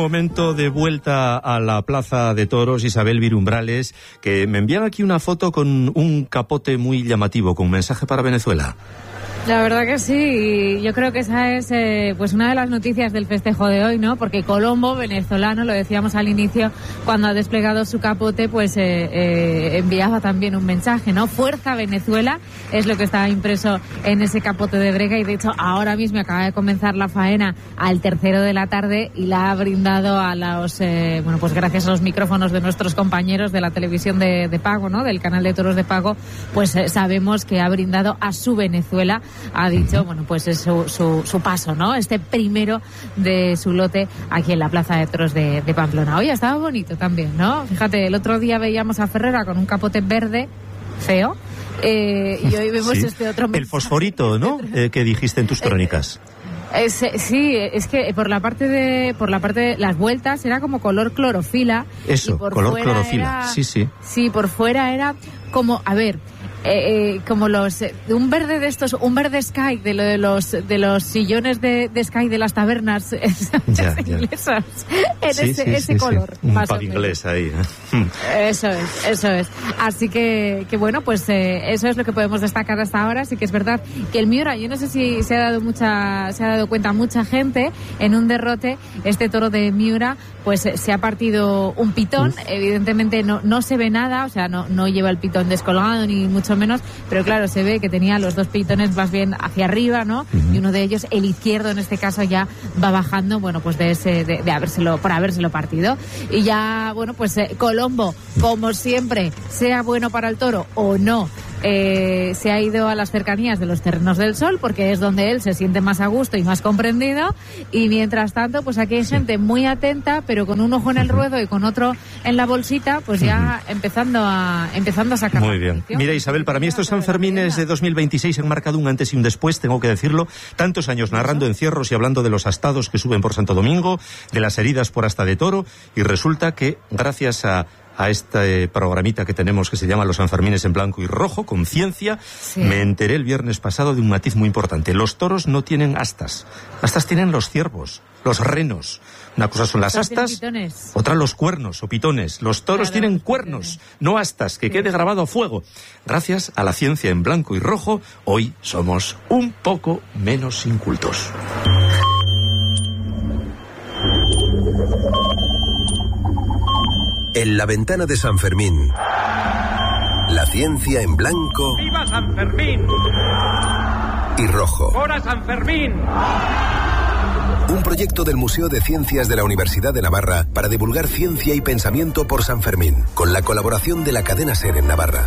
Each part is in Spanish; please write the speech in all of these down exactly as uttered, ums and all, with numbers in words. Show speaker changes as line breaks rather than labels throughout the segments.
momento de vuelta a la Plaza de Toros, Isabel Virumbrales, que me envían aquí una foto con un capote muy llamativo, con un mensaje para Venezuela.
La verdad que sí, y yo creo que esa es eh, pues una de las noticias del festejo de hoy, ¿no? Porque Colombo, venezolano, lo decíamos al inicio, cuando ha desplegado su capote, pues eh, eh, enviaba también un mensaje, ¿no? Fuerza Venezuela es lo que estaba impreso en ese capote de brega, y de hecho ahora mismo acaba de comenzar la faena al tercero de la tarde y la ha brindado a los, eh, bueno, pues gracias a los micrófonos de nuestros compañeros de la televisión de, de pago, ¿no? Del canal de toros de pago, pues eh, sabemos que ha brindado a su Venezuela. Ha dicho, bueno, pues es su, su, su paso, ¿no? Este primero de su lote aquí en la Plaza de Toros de, de Pamplona. Oye, estaba bonito también, ¿no? Fíjate, el otro día veíamos a Ferrera con un capote verde, feo, eh, y hoy vemos sí. este otro mensaje.
El fosforito, ¿no? eh, que dijiste en tus crónicas.
Es, sí, es que por la parte de por la parte de las vueltas era como color clorofila.
Eso,
y por
color
fuera
clorofila,
era,
sí, sí.
Sí, por fuera era como, a ver, eh, eh, como los eh, un verde de estos, un verde sky de lo de los de los sillones de, de sky de las tabernas ya, inglesas, ya. en sí, ese, sí, ese sí, color.
Sí. Un pub inglés ahí. ¿eh?
Eso es, eso es. Así que, que bueno, pues eh, eso es lo que podemos destacar hasta ahora. Sí que es verdad que el Miura, yo no sé si se ha dado mucha, se ha dado cuenta mucha gente en un derrote, este toro de Miura, pues eh, se ha partido un pitón. Uf. Evidentemente no, no se ve nada, o sea, no, no lleva el pitón descolgado ni mucho menos, pero claro, se ve que tenía los dos pitones más bien hacia arriba, ¿no? Uh-huh. Y uno de ellos, el izquierdo en este caso, ya va bajando, bueno, pues de ese, de, de habérselo, por habérselo partido. Y ya, bueno, pues eh, Colombo, como siempre, sea bueno para el toro o no, Eh, se ha ido a las cercanías de los terrenos del Sol, porque es donde él se siente más a gusto y más comprendido, y mientras tanto pues aquí hay gente muy atenta, pero con un ojo en el ruedo y con otro en la bolsita, pues ya empezando a empezando a sacar.
Muy bien. Mira, Isabel, para mí estos Sanfermines de dos mil veintiséis han marcado un antes y un después, tengo que decirlo. Tantos años narrando encierros y hablando de los astados que suben por Santo Domingo, de las heridas por asta de toro, y resulta que gracias a a este programita que tenemos que se llama Los Sanfermines en Blanco y Rojo, con ciencia, sí. Me enteré el viernes pasado de un matiz muy importante. Los toros no tienen astas. Astas tienen los ciervos, los renos. Una cosa son las astas, otra los cuernos o pitones. Los toros claro, tienen cuernos, no astas, que sí. Quede grabado a fuego. Gracias a la ciencia en blanco y rojo, hoy somos un poco menos incultos.
En la ventana de San Fermín, la ciencia en blanco.
¡Viva San Fermín!
Y rojo.
¡Fora San Fermín!
Un proyecto del Museo de Ciencias de la Universidad de Navarra para divulgar ciencia y pensamiento por San Fermín, con la colaboración de la cadena SER en Navarra.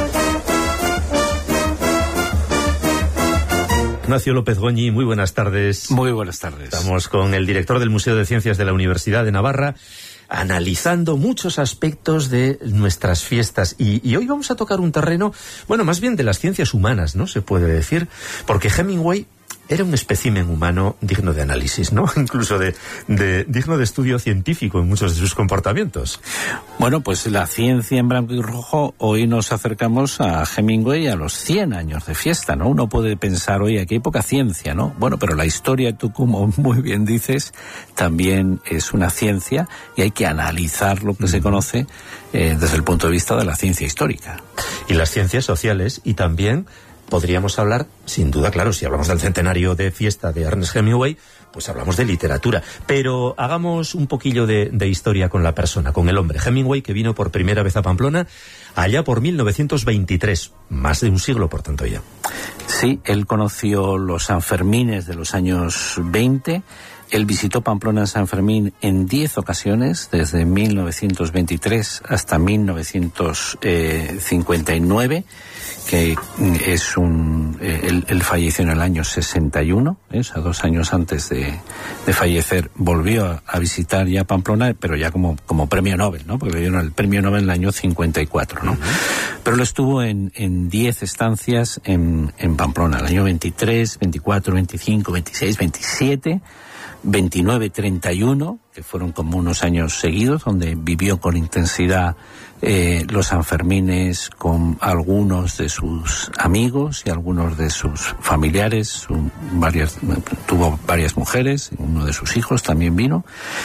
Ignacio López Goñi, muy buenas tardes.
Muy buenas tardes.
Estamos con el director del Museo de Ciencias de la Universidad de Navarra, analizando muchos aspectos de nuestras fiestas. Y, y hoy vamos a tocar un terreno, bueno, más bien de las ciencias humanas, ¿no? Se puede decir, porque Hemingway era un espécimen humano digno de análisis, ¿no? Incluso de, de digno de estudio científico en muchos de sus comportamientos.
Bueno, pues la ciencia en blanco y rojo, hoy nos acercamos a Hemingway a los cien años de fiesta, ¿no? Uno puede pensar, oye, aquí hay poca ciencia, ¿no? Bueno, pero la historia, tú como muy bien dices, también es una ciencia y hay que analizar lo que mm. se conoce eh, desde el punto de vista de la ciencia histórica.
Y las ciencias sociales, y también podríamos hablar, sin duda, claro, si hablamos del centenario de fiesta de Ernest Hemingway, pues hablamos de literatura. Pero hagamos un poquillo de, de historia con la persona, con el hombre. Hemingway, que vino por primera vez a Pamplona allá por mil novecientos veintitrés, más de un siglo, por tanto, ya.
Sí, él conoció los Sanfermines de los años veinte. Él visitó Pamplona en San Fermín en diez ocasiones, desde mil novecientos veintitrés hasta mil novecientos cincuenta y nueve, que es un... Eh, él, él falleció en el año sesenta y uno, ¿eh? O sea, dos años antes de, de fallecer, volvió a, a visitar ya Pamplona, pero ya como, como premio Nobel, ¿no? Porque le dieron el premio Nobel en el año cincuenta y cuatro, ¿no? Uh-huh. Pero él estuvo en, en diez estancias en, en Pamplona, el año veintitrés, veinticuatro, veinticinco, veintiséis, veintisiete... veintinueve treinta y uno, que fueron como unos años seguidos, donde vivió con intensidad eh, los Sanfermines con algunos de sus amigos y algunos de sus familiares. Su, varias, tuvo varias mujeres, uno de sus hijos también vino,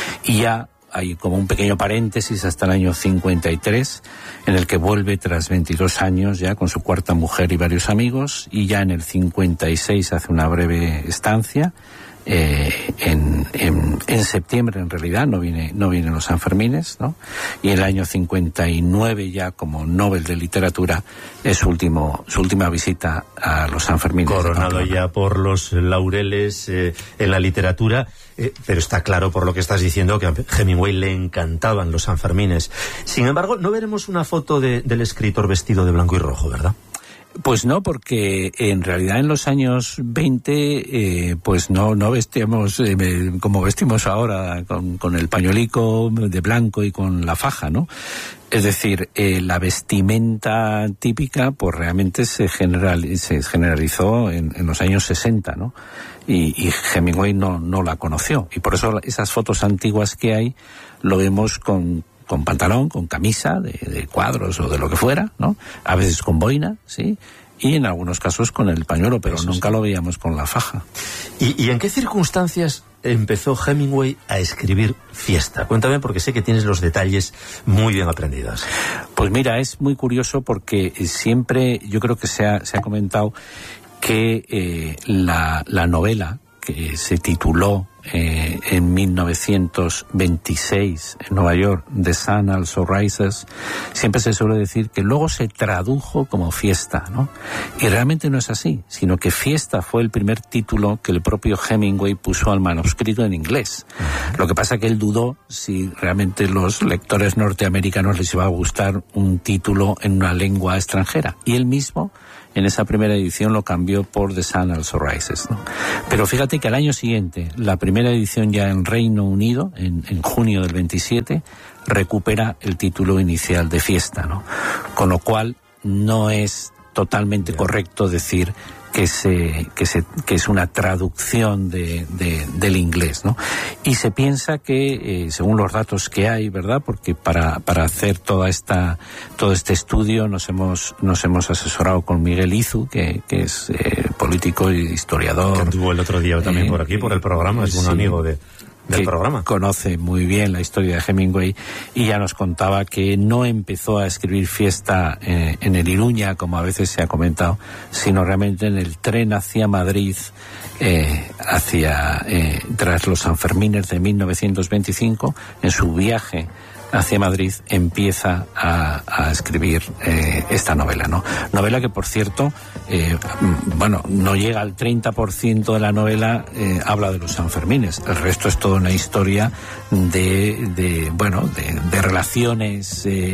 y ya hay como un pequeño paréntesis hasta el año cincuenta y tres, en el que vuelve tras veintidós años ya con su cuarta mujer y varios amigos, y ya en el cincuenta y seis hace una breve estancia. Eh, en, en, en septiembre en realidad no viene no vienen los Sanfermines, ¿no? Y en el año cincuenta y nueve, ya como Nobel de Literatura, es su último su última visita a los Sanfermines.
Coronado ya por los laureles eh, en la literatura, eh, pero está claro por lo que estás diciendo que a Hemingway le encantaban los Sanfermines. Sin embargo, no veremos una foto de, del escritor vestido de blanco y rojo, ¿verdad?
Pues no, porque en realidad en los años veinte eh, pues no no vestíamos eh, como vestimos ahora, con, con el pañuelico de blanco y con la faja, ¿no? Es decir, eh, la vestimenta típica pues realmente se, general, se generalizó en, en los años sesenta, ¿no? Y, y Hemingway no, no la conoció. Y por eso esas fotos antiguas que hay lo vemos con... con pantalón, con camisa de, de cuadros o de lo que fuera, ¿no? A veces con boina, ¿sí? Y en algunos casos con el pañuelo, pero Eso nunca sí. lo veíamos con la faja.
¿Y, ¿Y en qué circunstancias empezó Hemingway a escribir Fiesta? Cuéntame, porque sé que tienes los detalles muy bien aprendidos.
Pues mira, es muy curioso porque siempre, yo creo que se ha, se ha comentado que eh, la, la novela que se tituló Eh, en mil novecientos veintiséis en Nueva York, The Sun Also Rises, siempre se suele decir que luego se tradujo como Fiesta, ¿no? Y realmente no es así, sino que Fiesta fue el primer título que el propio Hemingway puso al manuscrito en inglés. Uh-huh. Lo que pasa que él dudó si realmente los lectores norteamericanos les iba a gustar un título en una lengua extranjera, y él mismo en esa primera edición lo cambió por The Sun Also Rises, ¿no? Pero fíjate que al año siguiente, la primera edición ya en Reino Unido, en, en junio del veintisiete, recupera el título inicial de Fiesta, ¿no? Con lo cual no es totalmente correcto decir que se que se que es una traducción de, de del inglés, ¿no? Y se piensa que eh, según los datos que hay, ¿verdad? Porque para para hacer toda esta todo este estudio nos hemos nos hemos asesorado con Miguel Izu, que que es eh, político y historiador,
que estuvo el otro día también eh, por aquí por el programa, es un sí. amigo de del
que
programa.
Conoce muy bien la historia de Hemingway, y ya nos contaba que no empezó a escribir Fiesta eh, en el Iruña, como a veces se ha comentado, sino realmente en el tren hacia Madrid, eh, hacia eh, tras los Sanfermines de mil novecientos veinticinco, en su viaje hacia Madrid empieza a, a escribir eh, esta novela, ¿no? Novela que, por cierto, eh, bueno, no llega al treinta por ciento de la novela, eh, habla de los Sanfermines. El resto es toda una historia de, de bueno, de, de relaciones eh,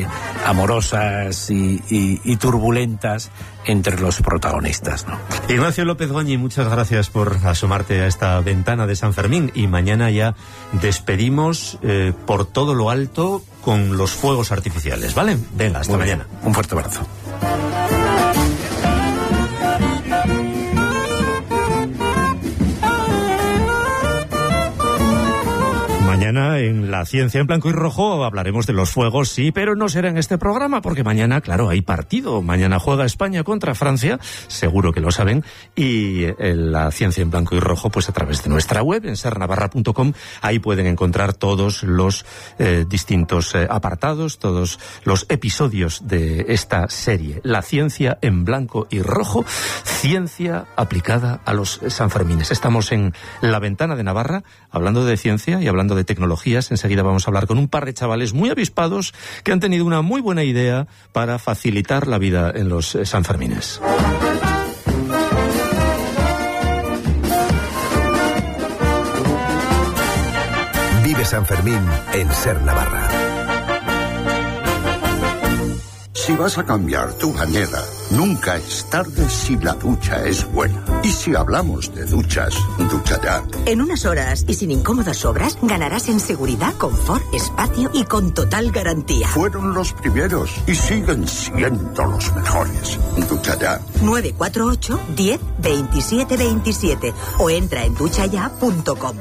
amorosas y, y, y turbulentas entre los protagonistas, ¿no?
Ignacio López Goñi, muchas gracias por asomarte a esta ventana de San Fermín, y mañana ya despedimos eh, por todo lo alto con los fuegos artificiales, ¿vale? Venga, hasta mañana.
Un fuerte abrazo.
Mañana en La Ciencia en Blanco y Rojo hablaremos de los fuegos, sí, pero no será en este programa, porque mañana, claro, hay partido. Mañana juega España contra Francia, seguro que lo saben, y en La Ciencia en Blanco y Rojo, pues a través de nuestra web, en ser navarra punto com, ahí pueden encontrar todos los eh, distintos eh, apartados, todos los episodios de esta serie. La Ciencia en Blanco y Rojo, ciencia aplicada a los Sanfermines. Estamos en La Ventana de Navarra, hablando de ciencia y hablando de tecnologías. Enseguida vamos a hablar con un par de chavales muy avispados que han tenido una muy buena idea para facilitar la vida en los eh, Sanfermines.
Vive San Fermín en Ser Navarra.
Si vas a cambiar tu bañera Nunca es tarde si la ducha es buena. Y si hablamos de duchas, Ducha Ya.
En unas horas y sin incómodas obras, ganarás en seguridad, confort, espacio y con total garantía.
Fueron los primeros y siguen siendo los mejores. Ducha Ya.
nueve cuatro ocho, diez, veintisiete veintisiete o entra en ducha ya punto com.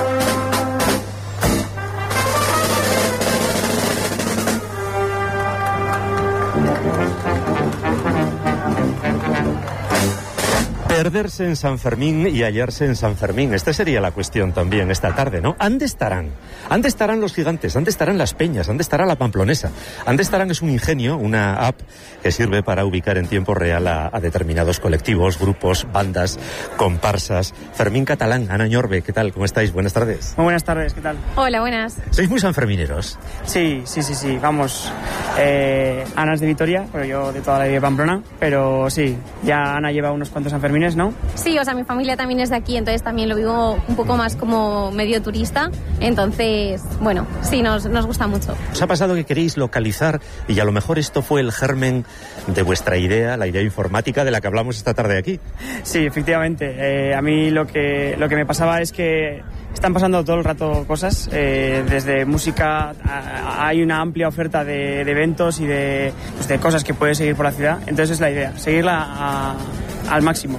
Perderse en San Fermín y hallarse en San Fermín. Esta sería la cuestión también esta tarde, ¿no? ¿Dónde estarán? ¿Dónde estarán los gigantes? ¿Dónde estarán las peñas? ¿Dónde estará la pamplonesa? ¿Dónde estarán? Es un ingenio, una app que sirve para ubicar en tiempo real a, a determinados colectivos, grupos, bandas, comparsas. Fermín Catalán, Ana Ñorbe, ¿qué tal? ¿Cómo estáis? Buenas tardes.
Muy buenas tardes, ¿qué tal?
Hola, buenas.
¿Sois muy sanfermineros?
Sí, sí, sí, sí, vamos. Eh, Ana es de Vitoria, pero yo de toda la vida de Pamplona, pero sí, ya Ana lleva unos cuantos Sanfermines, ¿no?
Sí, o sea, mi familia también es de aquí, entonces también lo vivo un poco más como medio turista, entonces, bueno, sí, nos, nos gusta mucho.
¿Os ha pasado que queréis localizar, y a lo mejor esto fue el germen de vuestra idea, la idea informática de la que hablamos esta tarde aquí?
Sí, efectivamente. Eh, a mí lo que, lo que me pasaba es que están pasando todo el rato cosas, eh, desde música, a, hay una amplia oferta de, de eventos y de, pues de cosas que puedes seguir por la ciudad, entonces es la idea, seguirla a, al máximo.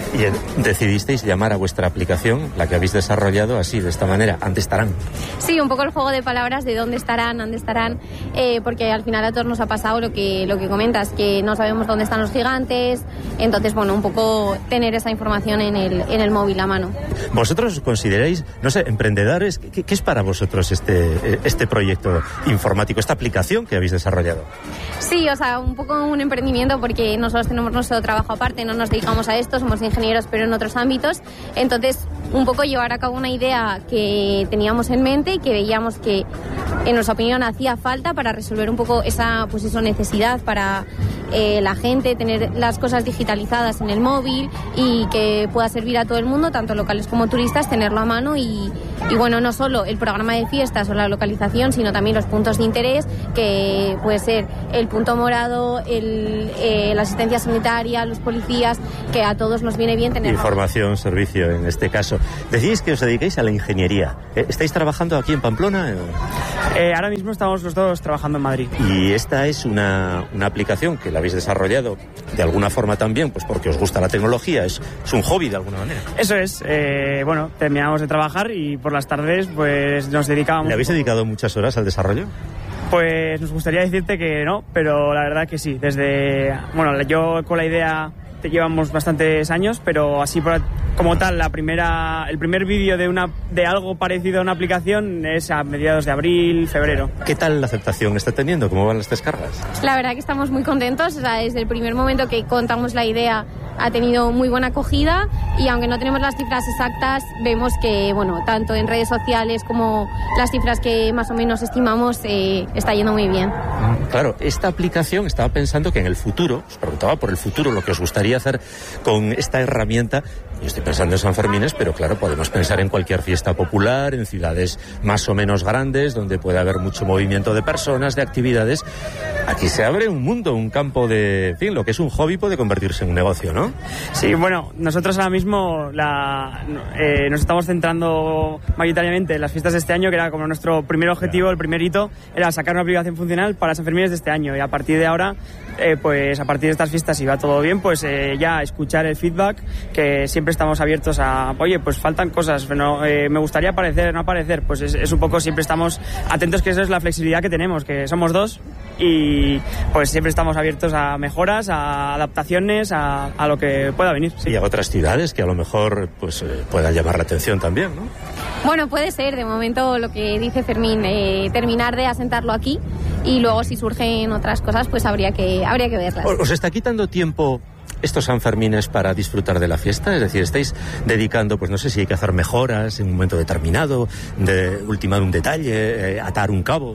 Y decidisteis llamar a vuestra aplicación, la que habéis desarrollado, así, de esta manera, ¿dónde estarán?
Sí, un poco el juego de palabras de dónde estarán, dónde estarán, eh, porque al final a todos nos ha pasado lo que, lo que comentas, que no sabemos dónde están los gigantes, entonces, bueno, un poco tener esa información en el, en el móvil a mano.
¿Vosotros os consideráis, no sé, emprendedores? ¿Qué, qué es para vosotros este, este proyecto informático, esta aplicación que habéis desarrollado?
Sí, o sea, un poco un emprendimiento porque nosotros tenemos nuestro trabajo aparte, no nos dedicamos a esto, somos ingenieros pero en otros ámbitos, entonces un poco llevar a cabo una idea que teníamos en mente y que veíamos que en nuestra opinión hacía falta para resolver un poco esa, pues eso, necesidad para eh, la gente, tener las cosas digitalizadas en el móvil y que pueda servir a todo el mundo, tanto locales como turistas, tenerlo a mano y, y bueno, no solo el programa de fiestas o la localización, sino también los puntos de interés, que puede ser el punto morado, el, eh, la asistencia sanitaria, los policías, que a todos nos viene bien tener.
Información, servicio en este caso. Decís que os dedicáis a la ingeniería. ¿Estáis trabajando aquí en Pamplona?
Eh, ahora mismo estamos los dos trabajando en Madrid.
Y esta es una, una aplicación que la habéis desarrollado de alguna forma también, pues porque os gusta la tecnología, es, es un hobby de alguna manera.
Eso es, eh, bueno, terminamos de trabajar y por las tardes pues nos dedicábamos...
¿Le habéis dedicado muchas horas al desarrollo?
Pues nos gustaría decirte que no, pero la verdad que sí, desde... Bueno, yo con la idea te llevamos bastantes años, pero así por, como tal, la primera, el primer vídeo de una de algo parecido a una aplicación es a mediados de abril, febrero.
¿Qué tal la aceptación está teniendo? ¿Cómo van las descargas?
La verdad que estamos muy contentos, o sea, desde el primer momento que contamos la idea ha tenido muy buena acogida y aunque no tenemos las cifras exactas, vemos que, bueno, tanto en redes sociales como las cifras que más o menos estimamos, eh, está yendo muy bien.
Claro, esta aplicación, estaba pensando que en el futuro, os preguntaba por el futuro, lo que os gustaría hacer con esta herramienta. Yo estoy pensando en Sanfermines, pero claro, podemos pensar en cualquier fiesta popular, en ciudades más o menos grandes, donde puede haber mucho movimiento de personas, de actividades. Aquí se abre un mundo, un campo de... En fin, lo que es un hobby puede convertirse en un negocio, ¿no?
Sí, bueno, nosotros ahora mismo la, eh, nos estamos centrando mayoritariamente en las fiestas de este año, que era como nuestro primer objetivo, el primer hito, era sacar una aplicación funcional para Sanfermines de este año. Y a partir de ahora, eh, pues a partir de estas fiestas, si va todo bien, pues eh, ya escuchar el feedback, que siempre estamos abiertos a, oye, pues faltan cosas, no, eh, me gustaría aparecer, no aparecer, pues es, es un poco, siempre estamos atentos, que eso es la flexibilidad que tenemos, que somos dos y pues siempre estamos abiertos a mejoras, a adaptaciones, a, a lo que pueda venir. Sí.
Y a otras ciudades que a lo mejor pues eh, puedan llamar la atención también, ¿no?
Bueno, puede ser, de momento lo que dice Fermín, eh, terminar de asentarlo aquí y luego si surgen otras cosas, pues habría que, habría que verlas.
¿Os está quitando tiempo estos Sanfermines para disfrutar de la fiesta? Es decir, estáis dedicando, pues no sé si hay que hacer mejoras en un momento determinado, de ultimar un detalle, eh, atar un cabo.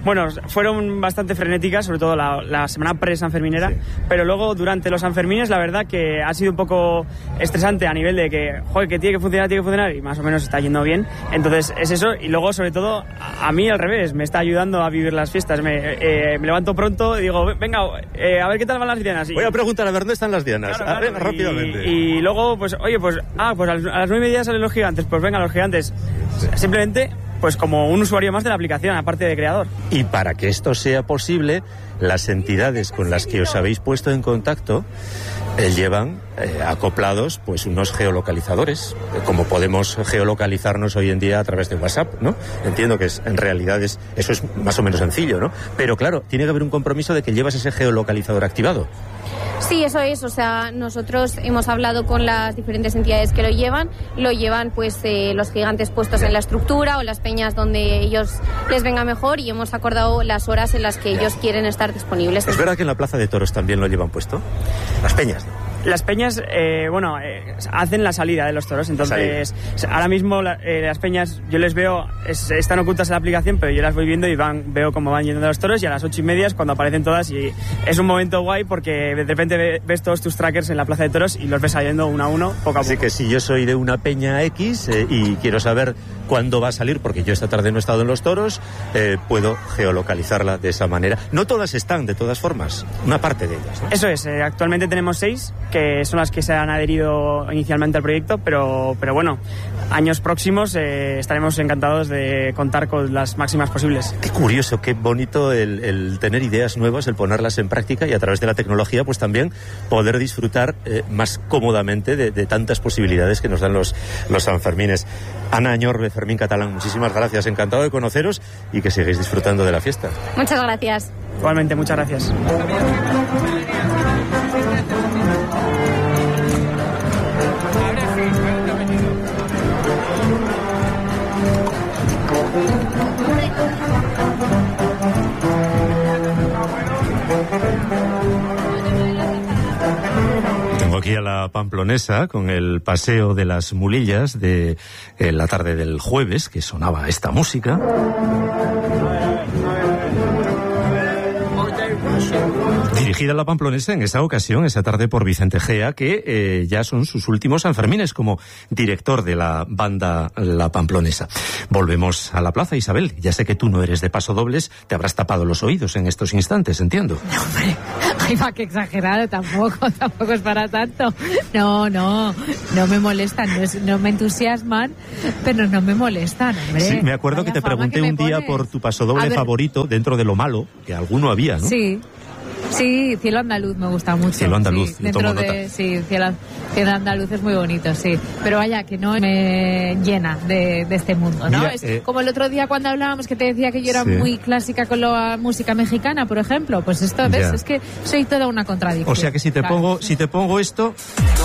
Bueno, fueron bastante frenéticas, sobre todo la, la semana pre-sanferminera, sí. Pero luego durante los Sanfermines la verdad que ha sido un poco estresante a nivel de que, joder, que tiene que funcionar, tiene que funcionar, y más o menos está yendo bien. Entonces es eso, y luego sobre todo a mí al revés, me está ayudando a vivir las fiestas. Me, eh, me levanto pronto y digo, venga, eh, a ver qué tal van las dianas. Y,
voy a preguntar a ver dónde están las dianas.
Claro,
a ver,
claro,
rápidamente.
Y, y luego, pues, oye, pues, ah, pues a las, a las nueve y media salen los gigantes, pues venga, los gigantes. Simplemente, pues como un usuario más de la aplicación, aparte de creador.
Y para que esto sea posible, las entidades con las que os habéis puesto en contacto eh, llevan eh, acoplados pues unos geolocalizadores, eh, como podemos geolocalizarnos hoy en día a través de WhatsApp, ¿no? Entiendo que es, en realidad es, eso es más o menos sencillo, ¿no? Pero claro, tiene que haber un compromiso de que llevas ese geolocalizador activado.
Sí, eso es, o sea, nosotros hemos hablado con las diferentes entidades que lo llevan, lo llevan pues eh, los gigantes puestos en la estructura o las peñas donde ellos les venga mejor, y hemos acordado las horas en las que ellos quieren estar disponibles.
¿Es verdad que en la Plaza de Toros también lo llevan puesto? Las peñas, ¿no?
Las peñas, eh, bueno, eh, hacen la salida de los toros, entonces ahora mismo la, eh, las peñas yo les veo, es, están ocultas en la aplicación, pero yo las voy viendo y van, veo cómo van yendo a los toros, y a las ocho y media es cuando aparecen todas, y es un momento guay porque de repente ves todos tus trackers en la Plaza de Toros y los ves saliendo uno a uno, poco a poco.
Así que si yo soy de una peña X eh, y quiero saber cuándo va a salir, porque yo esta tarde no he estado en los toros, eh, puedo geolocalizarla de esa manera. No todas están, de todas formas, una parte de ellas, ¿no?
Eso es, eh, actualmente tenemos seis, que son las que se han adherido inicialmente al proyecto, pero, pero bueno, años próximos eh, estaremos encantados de contar con las máximas posibles.
Qué curioso, qué bonito el, el tener ideas nuevas, el ponerlas en práctica, y a través de la tecnología pues también poder disfrutar eh, más cómodamente de, de tantas posibilidades que nos dan los, los Sanfermines. Ana Añor, Fermín Catalán, muchísimas gracias, encantado de conoceros y que sigáis disfrutando de la fiesta.
Muchas gracias.
Igualmente, muchas gracias.
Tengo aquí a la pamplonesa con el paseo de las mulillas de eh, la tarde del jueves, que sonaba esta música. Dirigida a la pamplonesa en esa ocasión, esa tarde, por Vicente Gea, que eh, ya son sus últimos Sanfermines como director de la banda La Pamplonesa. Volvemos a la plaza, Isabel. Ya sé que tú no eres de pasodobles, te habrás tapado los oídos en estos instantes, entiendo.
No, hombre, ay, va, que exagerado, tampoco, tampoco es para tanto. No, no, no me molestan, no, es, no me entusiasman, pero no me molestan, hombre.
Sí, me acuerdo
Vaya
que te pregunté
que
un día
pones.
por tu pasodoble
ver,
favorito, dentro de lo malo, que alguno había, ¿no?
Sí. Sí, Cielo Andaluz me gusta mucho.
Cielo Andaluz,
sí,
le tomo
dentro de,
nota.
sí, Cielo, Cielo Andaluz es muy bonito, sí. Pero vaya, que no me llena de, de este mundo, ¿no?
Mira,
es
eh,
como el otro día cuando hablábamos que te decía que yo era
sí.
muy clásica con la música mexicana, por ejemplo. Pues esto, ¿ves?
Ya.
Es que soy toda una contradicción.
O sea que si te
Claro.
pongo, si te pongo esto,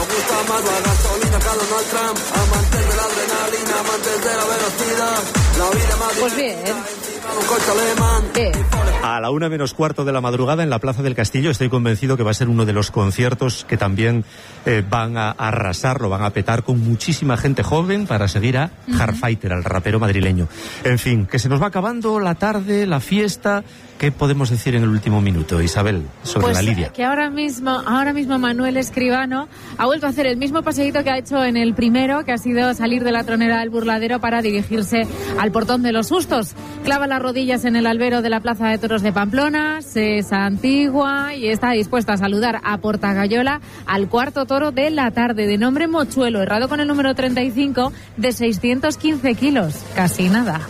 Pues bien. ¿Qué?
a la una menos cuarto de la madrugada en la Plaza del Castillo, estoy convencido que va a ser uno de los conciertos que también eh, van a arrasar, lo van a petar con muchísima gente joven para seguir a uh-huh. Hardfighter, al rapero madrileño. En fin, que se nos va acabando la tarde, la fiesta. ¿Qué podemos decir en el último minuto, Isabel, sobre
pues,
la lidia?
Que ahora mismo, ahora mismo Manuel Escribano ha vuelto a hacer el mismo paseíto que ha hecho en el primero, que ha sido salir de la tronera del Burladero para dirigirse al Portón de los Sustos. Clava las rodillas en el albero de la Plaza de Toros de Pamplona, se santigua y está dispuesta a saludar a Portagayola, al cuarto toro de la tarde, de nombre Mochuelo, errado con el número treinta y cinco, de seiscientos quince kilos, casi nada.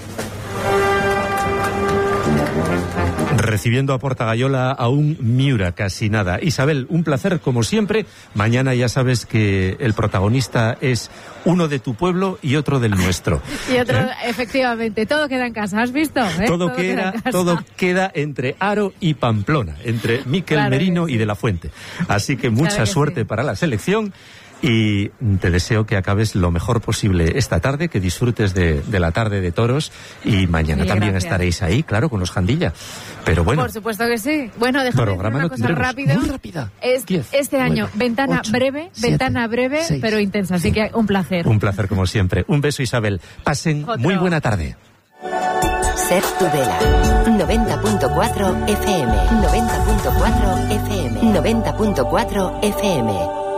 Recibiendo a Portagayola a un Miura, casi nada. Isabel, un placer como siempre. Mañana ya sabes que el protagonista es uno de tu pueblo y otro del nuestro.
Y otro,
¿Eh?
Efectivamente, todo queda en casa, ¿has visto? ¿Eh?
Todo,
todo,
queda,
queda
todo queda entre Aro y Pamplona, entre Miquel
Claro
Merino
sí.
y De la Fuente. Así que mucha
Claro que
suerte
sí.
para la selección. Y te deseo que acabes lo mejor posible esta tarde, que disfrutes de, de la tarde de toros, y mañana
Mil
también
gracias.
estaréis ahí, claro, con los Jandilla. Pero bueno,
Por supuesto que sí. Bueno, déjame decir
programa
una
no
cosa
tendremos.
rápida.
Muy rápida.
Es,
Diez,
este año,
nueve,
ventana
ocho,
breve,
siete,
ventana breve,
seis,
pero intensa. Así que un placer.
un placer como siempre. Un beso, Isabel. Pasen
Otro.
muy buena tarde.
Ser Tudela. noventa punto cuatro F M. noventa punto cuatro F M. noventa punto cuatro F M.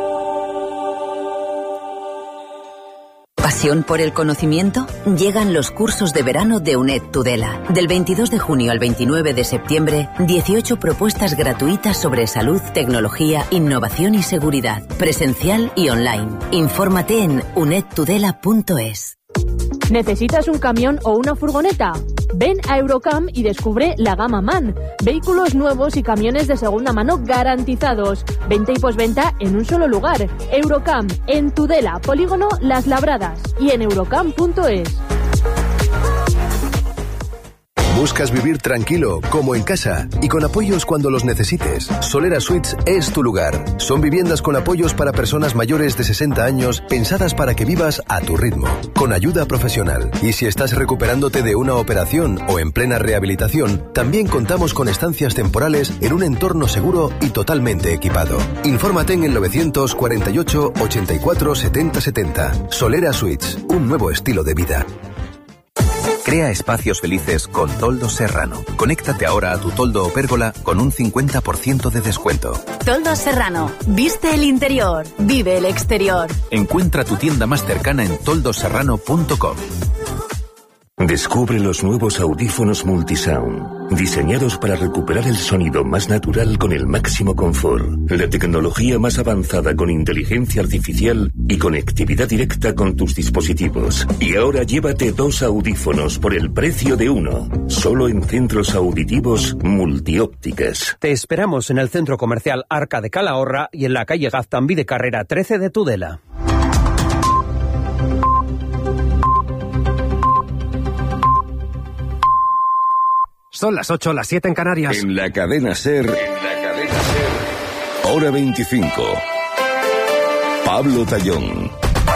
¿Pasión por el conocimiento? Llegan los cursos de verano de UNED Tudela. Del veintidós de junio al veintinueve de septiembre, dieciocho propuestas gratuitas sobre salud, tecnología, innovación y seguridad, presencial y online. Infórmate en uned tudela punto es.
¿Necesitas un camión o una furgoneta? Ven a Eurocam y descubre la gama MAN. Vehículos nuevos y camiones de segunda mano garantizados. Venta y posventa en un solo lugar. Eurocam, en Tudela, Polígono Las Labradas y en eurocam punto es.
¿Buscas vivir tranquilo, como en casa, y con apoyos cuando los necesites? Solera Suites es tu lugar. Son viviendas con apoyos para personas mayores de sesenta años, pensadas para que vivas a tu ritmo, con ayuda profesional. Y si estás recuperándote de una operación o en plena rehabilitación, también contamos con estancias temporales en un entorno seguro y totalmente equipado. Infórmate en el novecientos cuarenta y ocho, ochenta y cuatro, setenta setenta. Solera Suites, un nuevo estilo de vida.
Crea espacios felices con Toldo Serrano. Conéctate ahora a tu toldo o pérgola con un cincuenta por ciento de descuento.
Toldo Serrano. Viste el interior. Vive el exterior.
Encuentra tu tienda más cercana en toldo serrano punto com.
Descubre los nuevos audífonos Multisound, diseñados para recuperar el sonido más natural con el máximo confort, la tecnología más avanzada con inteligencia artificial y conectividad directa con tus dispositivos. Y ahora llévate dos audífonos por el precio de uno, solo en centros auditivos Multiópticas.
Te esperamos en el centro comercial Arca de Calahorra y en la calle Gaztambide de Carrera trece de Tudela.
Son las ocho, las siete en Canarias.
En la cadena SER, en la cadena SER, hora veinticinco. Pablo Tallón.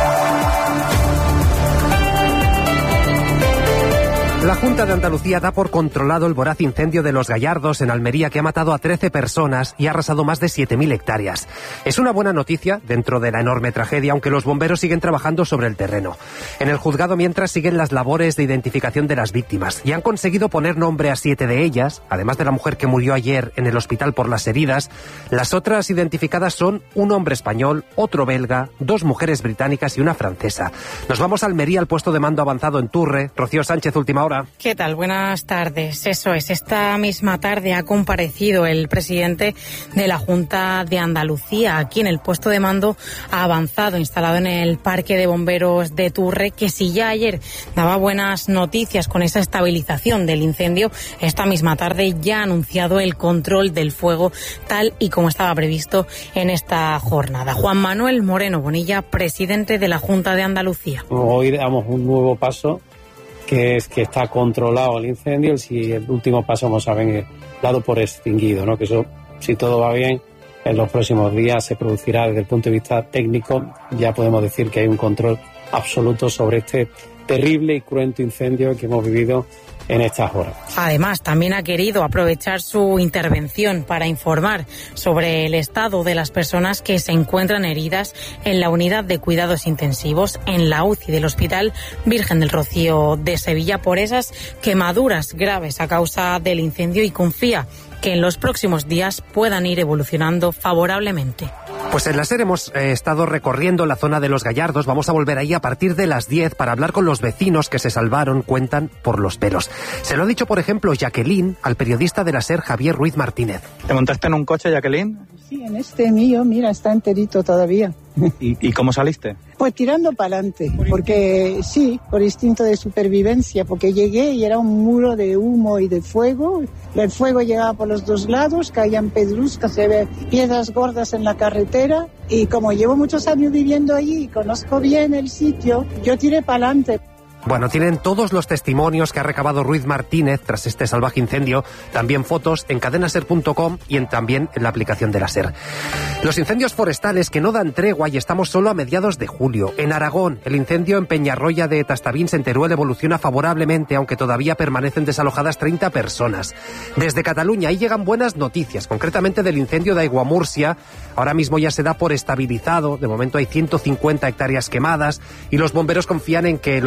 La Junta de Andalucía da por controlado el voraz incendio de Los Gallardos en Almería, que ha matado a trece personas y ha arrasado más de siete mil hectáreas. Es una buena noticia dentro de la enorme tragedia, aunque los bomberos siguen trabajando sobre el terreno. En el juzgado, mientras, siguen las labores de identificación de las víctimas y han conseguido poner nombre a siete de ellas, además de la mujer que murió ayer en el hospital por las heridas. Las otras identificadas son un hombre español, otro belga, dos mujeres británicas y una francesa. Nos vamos a Almería, al puesto de mando avanzado en Turre. Rocío Sánchez, última hora.
¿Qué tal? Buenas tardes. Eso es, esta misma tarde ha comparecido el presidente de la Junta de Andalucía aquí en el puesto de mando avanzado instalado en el Parque de Bomberos de Turre, que si ya ayer daba buenas noticias con esa estabilización del incendio, esta misma tarde ya ha anunciado el control del fuego tal y como estaba previsto en esta jornada. Juan Manuel Moreno Bonilla, presidente de la Junta de Andalucía.
Hoy damos un nuevo paso, que es que está controlado el incendio, y el último paso, como saben, es dado por extinguido, ¿no? Que eso, si todo va bien, en los próximos días se producirá. Desde el punto de vista técnico, ya podemos decir que hay un control absoluto sobre este terrible y cruento incendio que hemos vivido en estas horas.
Además, también ha querido aprovechar su intervención para informar sobre el estado de las personas que se encuentran heridas en la unidad de cuidados intensivos en la U C I del Hospital Virgen del Rocío de Sevilla por esas quemaduras graves a causa del incendio, y confía que en los próximos días puedan ir evolucionando favorablemente.
Pues en la SER hemos eh, estado recorriendo la zona de Los Gallardos. Vamos a volver ahí a partir de las diez para hablar con los vecinos que se salvaron, cuentan por los pelos. Se lo ha dicho, por ejemplo, Jacqueline al periodista de la SER, Javier Ruiz Martínez.
¿Te montaste en un coche, Jacqueline?
Sí, en este mío, mira, está enterito todavía.
¿Y, y cómo saliste?
Pues tirando para adelante, porque sí, por instinto de supervivencia, porque llegué y era un muro de humo y de fuego. El fuego llegaba por los dos lados, caían pedruscas, se ve piedras gordas en la carretera, y como llevo muchos años viviendo allí y conozco bien el sitio, yo tiré para adelante.
Bueno, tienen todos los testimonios que ha recabado Ruiz Martínez tras este salvaje incendio, también fotos en cadena ser punto com y en, también en la aplicación de la SER. Los incendios forestales que no dan tregua, y estamos solo a mediados de julio. En Aragón, el incendio en Peñarroya de Tastavins, en Teruel, evoluciona favorablemente, aunque todavía permanecen desalojadas treinta personas. Desde Cataluña, ahí llegan buenas noticias, concretamente del incendio de Aiguamurcia. Ahora mismo ya se da por estabilizado, de momento hay ciento cincuenta hectáreas quemadas, y los bomberos confían en que los evacuados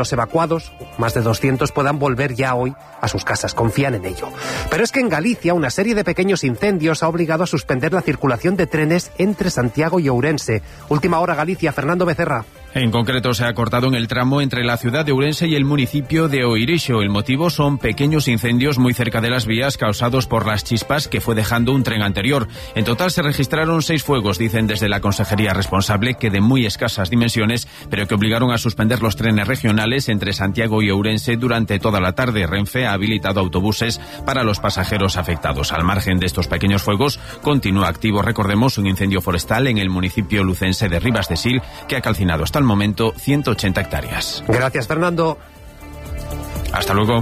afectados, más de doscientos, puedan volver ya hoy a sus casas. Confían en ello. Pero es que en Galicia una serie de pequeños incendios ha obligado a suspender la circulación de trenes entre Santiago y Ourense. Última hora Galicia, Fernando Becerra.
En concreto, se ha cortado en el tramo entre la ciudad de Ourense y el municipio de Oirixo. El motivo son pequeños incendios muy cerca de las vías causados por las chispas que fue dejando un tren anterior. En total se registraron seis fuegos, dicen desde la consejería responsable, que de muy escasas dimensiones, pero que obligaron a suspender los trenes regionales entre Santiago y Ourense durante toda la tarde. Renfe ha habilitado autobuses para los pasajeros afectados. Al margen de estos pequeños fuegos, continúa activo, recordemos, un incendio forestal en el municipio lucense de Ribas de Sil, que ha calcinado hasta el momento ciento ochenta hectáreas.
Gracias, Fernando.
Hasta luego.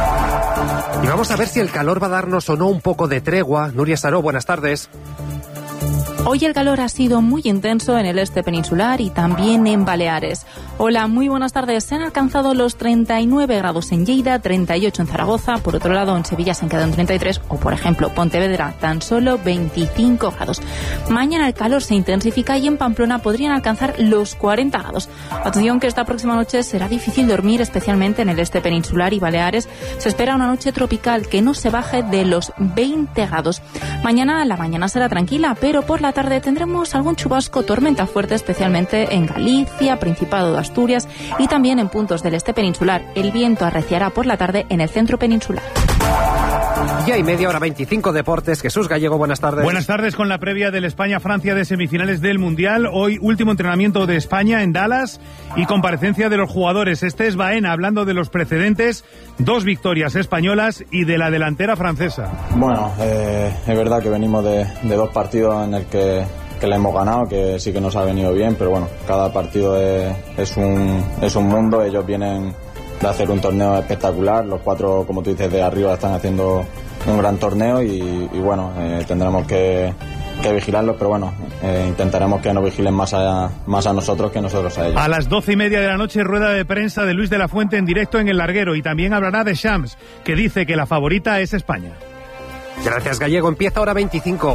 Y vamos a ver si el calor va a darnos o no un poco de tregua. Nuria Saró, buenas tardes.
Hoy el calor ha sido muy intenso en el este peninsular y también en Baleares. Hola, muy buenas tardes. Se han alcanzado los treinta y nueve grados en Lleida, treinta y ocho en Zaragoza. Por otro lado, en Sevilla se han quedado en treinta y tres o, por ejemplo, Pontevedra, tan solo veinticinco grados. Mañana el calor se intensifica y en Pamplona podrían alcanzar los cuarenta grados. Atención que esta próxima noche será difícil dormir, especialmente en el este peninsular y Baleares. Se espera una noche tropical que no se baje de los veinte grados. Mañana la mañana será tranquila, pero por la tarde tendremos algún chubasco, tormenta fuerte, especialmente en Galicia, Principado de Asturias y también en puntos del este peninsular. El viento arreciará por la tarde en el centro peninsular.
Ya hay media hora veinticinco deportes. Jesús Gallego, buenas tardes.
Buenas tardes con la previa del España-Francia de semifinales del Mundial. Hoy último entrenamiento de España en Dallas y comparecencia de los jugadores. Este es Baena hablando de los precedentes, dos victorias españolas y de la delantera francesa.
Bueno, eh, es verdad que venimos de, de dos partidos en el que, que le hemos ganado, que sí que nos ha venido bien, pero bueno, cada partido es, es, un, es un mundo. Ellos vienen de hacer un torneo espectacular, los cuatro, como tú dices, de arriba están haciendo un gran torneo y, y bueno, eh, tendremos que, que vigilarlos, pero bueno, eh, intentaremos que nos vigilen más a, más a nosotros que nosotros a ellos.
A las doce y media de la noche, rueda de prensa de Luis de la Fuente en directo en El Larguero, y también hablará de Shams, que dice que la favorita es España.
Gracias, Gallego. Empieza ahora veinticinco.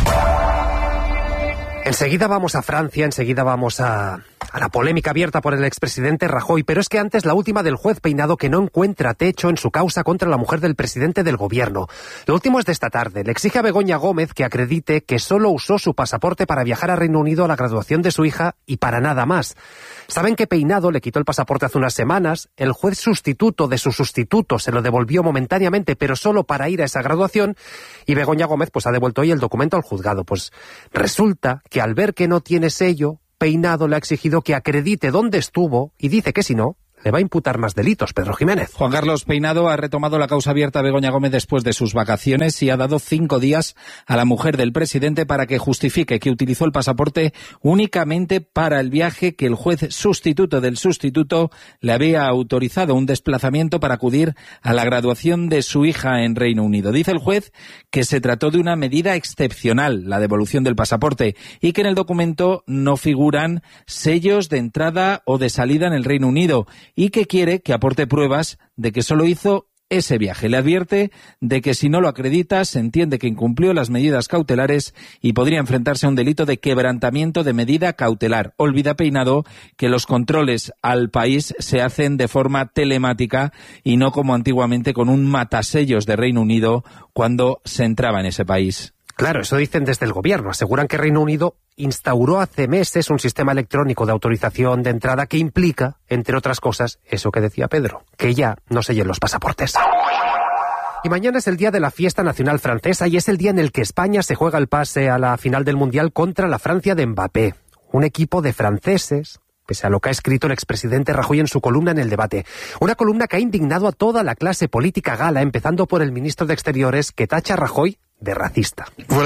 Enseguida vamos a Francia, enseguida vamos a, a la polémica abierta por el expresidente Rajoy, pero es que antes la última del juez Peinado, que no encuentra techo en su causa contra la mujer del presidente del gobierno. Lo último es de esta tarde. Le exige a Begoña Gómez que acredite que solo usó su pasaporte para viajar a Reino Unido a la graduación de su hija y para nada más. Saben que Peinado le quitó el pasaporte hace unas semanas, el juez sustituto de su sustituto se lo devolvió momentáneamente, pero solo para ir a esa graduación, y Begoña Gómez pues ha devuelto hoy el documento al juzgado. Pues resulta que al ver que no tiene sello, Peinado le ha exigido que acredite dónde estuvo y dice que si no, le va a imputar más delitos. Pedro Jiménez.
Juan Carlos Peinado ha retomado la causa abierta a Begoña Gómez después de sus vacaciones y ha dado cinco días a la mujer del presidente para que justifique que utilizó el pasaporte únicamente para el viaje que el juez sustituto del sustituto le había autorizado, un desplazamiento para acudir a la graduación de su hija en Reino Unido. Dice el juez que se trató de una medida excepcional, la devolución del pasaporte, y que en el documento no figuran sellos de entrada o de salida en el Reino Unido, y que quiere que aporte pruebas de que solo hizo ese viaje. Le advierte de que si no lo acredita, se entiende que incumplió las medidas cautelares y podría enfrentarse a un delito de quebrantamiento de medida cautelar. Olvida Peinado que los controles al país se hacen de forma telemática y no como antiguamente con un matasellos de Reino Unido cuando se entraba en ese país.
Claro, eso dicen desde el gobierno. Aseguran que Reino Unido instauró hace meses un sistema electrónico de autorización de entrada que implica, entre otras cosas, eso que decía Pedro, que ya no sellen los pasaportes. Y mañana es el día de la fiesta nacional francesa y es el día en el que España se juega el pase a la final del Mundial contra la Francia de Mbappé. Un equipo de franceses, pese a lo que ha escrito el expresidente Rajoy en su columna en El Debate. Una columna que ha indignado a toda la clase política gala, empezando por el ministro de Exteriores, que tacha a Rajoy de racista.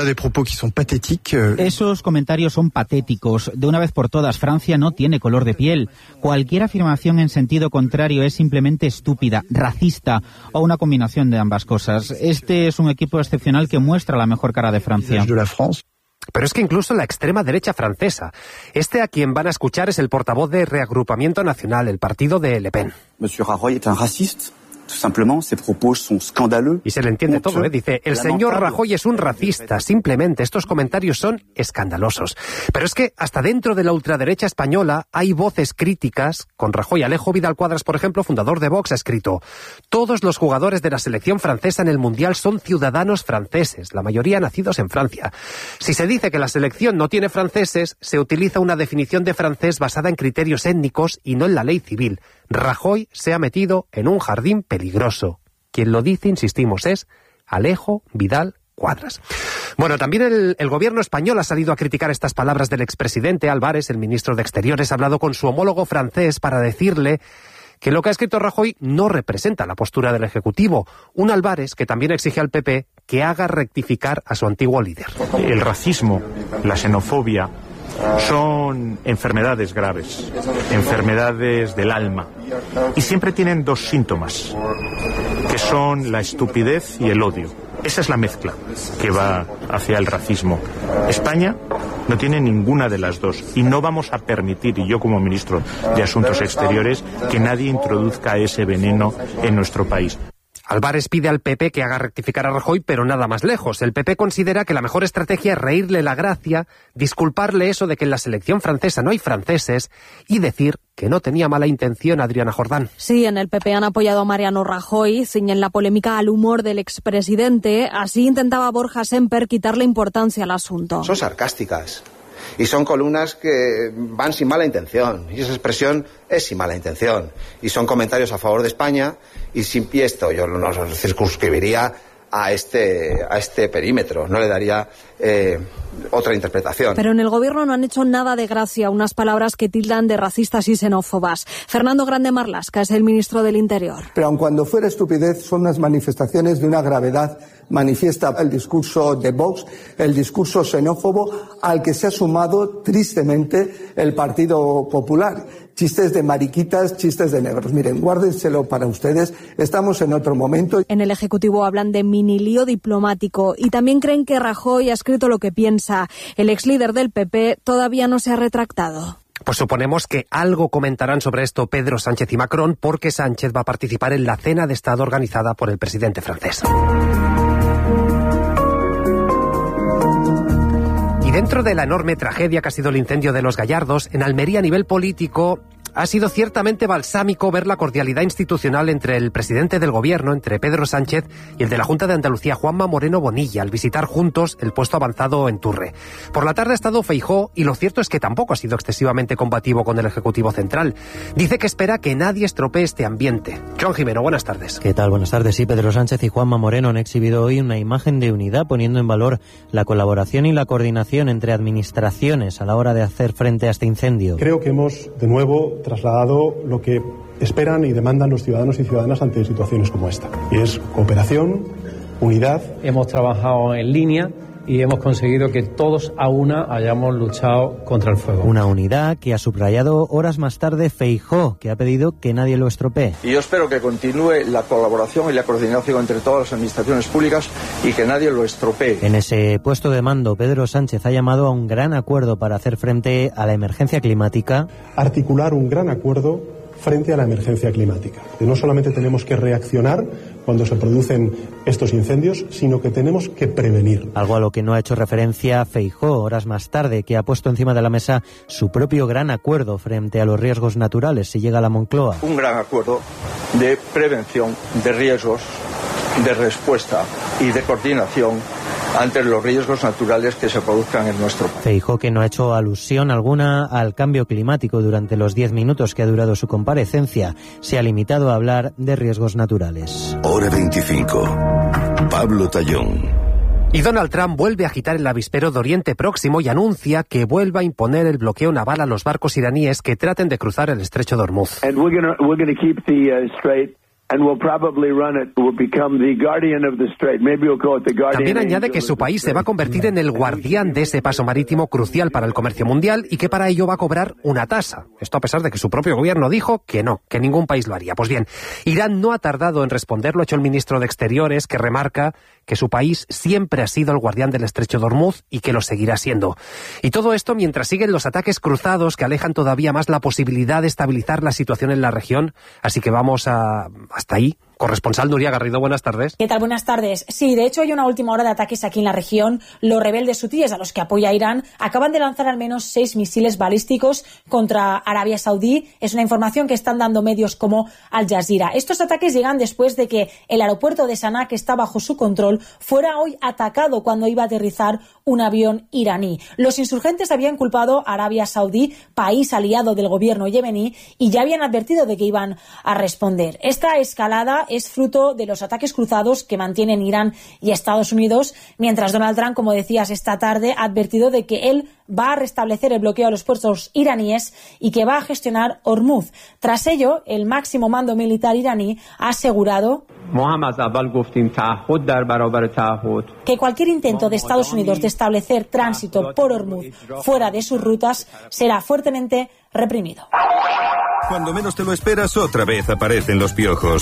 Esos comentarios son patéticos. De una vez por todas, Francia no tiene color de piel. Cualquier afirmación en sentido contrario es simplemente estúpida, racista o una combinación de ambas cosas. Este es un equipo excepcional que muestra la mejor cara de Francia.
Pero es que incluso la extrema derecha francesa, este a quien van a escuchar es el portavoz de Reagrupamiento Nacional, el partido de Le Pen.
Monsieur Rajoy es un racista.
Y se le entiende todo, ¿eh? Dice, el señor Rajoy es un racista. Simplemente estos comentarios son escandalosos. Pero es que hasta dentro de la ultraderecha española hay voces críticas con Rajoy. Alejo Vidal Cuadras, por ejemplo, fundador de Vox, ha escrito: todos los jugadores de la selección francesa en el Mundial son ciudadanos franceses, la mayoría nacidos en Francia. Si se dice que la selección no tiene franceses, se utiliza una definición de francés basada en criterios étnicos y no en la ley civil. Rajoy se ha metido en un jardín peligroso. Quien lo dice, insistimos, es Alejo Vidal Cuadras. Bueno, también el, el gobierno español ha salido a criticar estas palabras del expresidente Álvarez. El ministro de Exteriores ha hablado con su homólogo francés para decirle que lo que ha escrito Rajoy no representa la postura del Ejecutivo. Un Álvarez que también exige al P P que haga rectificar a su antiguo líder.
El racismo, la xenofobia, son enfermedades graves, enfermedades del alma, y siempre tienen dos síntomas, que son la estupidez y el odio. Esa es la mezcla que va hacia el racismo. España no tiene ninguna de las dos y no vamos a permitir, y yo como ministro de Asuntos Exteriores, que nadie introduzca ese veneno en nuestro país.
Álvarez pide al P P que haga rectificar a Rajoy, pero nada más lejos. El P P considera que la mejor estrategia es reírle la gracia, disculparle eso de que en la selección francesa no hay franceses y decir que no tenía mala intención Adriana Jordán.
Sí, en el P P han apoyado a Mariano Rajoy, ciñen la polémica al humor del expresidente. Así intentaba Borja Semper quitarle importancia al asunto.
Son sarcásticas. Y son columnas que van sin mala intención. Y esa expresión es sin mala intención. Y son comentarios a favor de España. Y sin y esto yo no lo circunscribiría a este, a este perímetro. No le daría eh, otra interpretación.
Pero en el gobierno no han hecho nada de gracia unas palabras que tildan de racistas y xenófobas. Fernando Grande Marlaska es el ministro del Interior.
Pero aun cuando fuera estupidez, son unas manifestaciones de una gravedad manifiesta el discurso de Vox, el discurso xenófobo al que se ha sumado tristemente el Partido Popular. Chistes de mariquitas, chistes de negros. Miren, guárdenselo para ustedes. Estamos en otro momento.
En el Ejecutivo hablan de mini lío diplomático y también creen que Rajoy ha escrito lo que piensa. El ex líder del P P todavía no se ha retractado.
Pues suponemos que algo comentarán sobre esto Pedro Sánchez y Macron, porque Sánchez va a participar en la cena de Estado organizada por el presidente francés. Y dentro de la enorme tragedia que ha sido el incendio de Los Gallardos, en Almería a nivel político ha sido ciertamente balsámico ver la cordialidad institucional entre el presidente del gobierno, entre Pedro Sánchez, y el de la Junta de Andalucía, Juanma Moreno Bonilla, al visitar juntos el puesto avanzado en Turre. Por la tarde ha estado Feijóo y lo cierto es que tampoco ha sido excesivamente combativo con el Ejecutivo Central. Dice que espera que nadie estropee este ambiente. Joan Jimeno, buenas tardes.
¿Qué tal? Buenas tardes. Sí, Pedro Sánchez y Juanma Moreno han exhibido hoy una imagen de unidad poniendo en valor la colaboración y la coordinación entre administraciones a la hora de hacer frente a este incendio.
Creo que hemos, de nuevo, trasladado lo que esperan y demandan los ciudadanos y ciudadanas ante situaciones como esta. Y es cooperación, unidad.
Hemos trabajado en línea y hemos conseguido que todos a una hayamos luchado contra el fuego.
Una unidad que ha subrayado horas más tarde Feijóo, que ha pedido que nadie lo estropee.
Y yo espero que continúe la colaboración y la coordinación entre todas las administraciones públicas y que nadie lo estropee.
En ese puesto de mando, Pedro Sánchez ha llamado a un gran acuerdo para hacer frente a la emergencia climática.
Articular un gran acuerdo frente a la emergencia climática. Que no solamente tenemos que reaccionar cuando se producen estos incendios, sino que tenemos que prevenir.
Algo a lo que no ha hecho referencia Feijóo horas más tarde, que ha puesto encima de la mesa su propio gran acuerdo frente a los riesgos naturales si llega a la Moncloa.
Un gran acuerdo de prevención de riesgos, de respuesta y de coordinación ante los riesgos naturales que se produzcan en nuestro país.
Feijóo, que no ha hecho alusión alguna al cambio climático durante los diez minutos que ha durado su comparecencia, se ha limitado a hablar de riesgos naturales.
Hora veinticinco. Pablo Tallón.
Y Donald Trump vuelve a agitar el avispero de Oriente Próximo y anuncia que vuelva a imponer el bloqueo naval a los barcos iraníes que traten de cruzar el estrecho de Hormuz.
And we're gonna, we're gonna keep the uh, strait. And we'll probably run it. We'll become the guardian of the strait. Maybe we'll call it the guardian.
También añade que su país se va a convertir en el guardián de ese paso marítimo crucial para el comercio mundial y que para ello va a cobrar una tasa. Esto a pesar de que su propio gobierno dijo que no, que ningún país lo haría. Pues bien, Irán no ha tardado en responder, lo ha hecho el ministro de Exteriores, que remarca que su país siempre ha sido el guardián del estrecho de Hormuz y que lo seguirá siendo. Y todo esto mientras siguen los ataques cruzados que alejan todavía más la posibilidad de estabilizar la situación en la región. Así que vamos a hasta ahí. Corresponsal Nuria Garrido, buenas tardes.
¿Qué tal? Buenas tardes. Sí, de hecho hay una última hora de ataques aquí en la región. Los rebeldes hutíes, a los que apoya Irán, acaban de lanzar al menos seis misiles balísticos contra Arabia Saudí. Es una información que están dando medios como Al Jazeera. Estos ataques llegan después de que el aeropuerto de Sanaa, que está bajo su control, fuera hoy atacado cuando iba a aterrizar un avión iraní. Los insurgentes habían culpado a Arabia Saudí, país aliado del gobierno yemení, y ya habían advertido de que iban a responder. Esta escalada es fruto de los ataques cruzados que mantienen Irán y Estados Unidos, mientras Donald Trump, como decías esta tarde, ha advertido de que él va a restablecer el bloqueo a los puertos iraníes y que va a gestionar Hormuz. Tras ello, el máximo mando militar iraní ha asegurado que cualquier intento de Estados Unidos de establecer tránsito por Hormuz fuera de sus rutas será fuertemente reprimido.
Cuando menos te lo esperas, otra vez aparecen los piojos.